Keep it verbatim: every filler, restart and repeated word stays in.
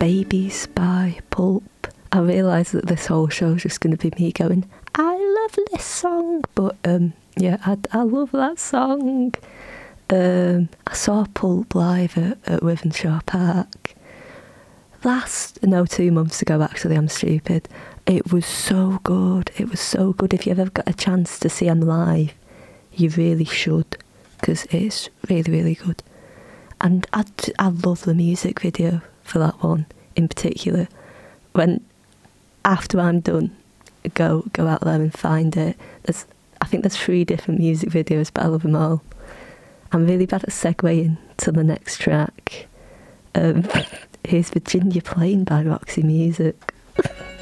Babies by Pulp. I realise that this whole show is just going to be me going, I love this song, but um, yeah, I, I love that song. Um, I saw Pulp live at, at Wythenshawe Park last, no, two months ago actually, I'm stupid. It was so good, it was so good. If you've ever got a chance to see them live, you really should, because it's really, really good. And I, I love the music video for that one in particular. When, after I'm done, go go out there and find it. There's, I think there's three different music videos, but I love them all. I'm really bad at segueing to the next track. Um, here's Virginia Plain by Roxy Music.